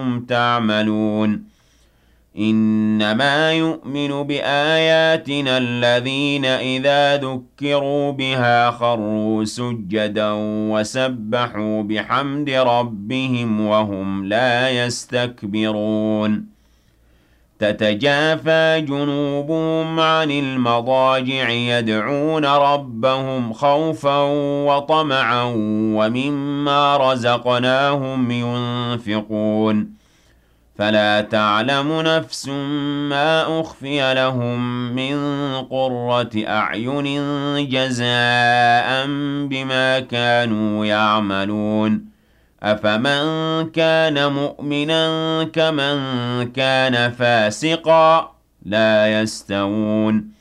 تعملون إنما يؤمن بآياتنا الذين إذا ذكروا بها خروا سجدا وسبحوا بحمد ربهم وهم لا يستكبرون تتجافى جنوبهم عن المضاجع يدعون ربهم خوفا وطمعا ومما رزقناهم ينفقون فلا تعلم نفس ما أخفي لهم من قرة أعين جزاء بما كانوا يعملون أفمن كان مؤمنا كمن كان فاسقا لا يستوون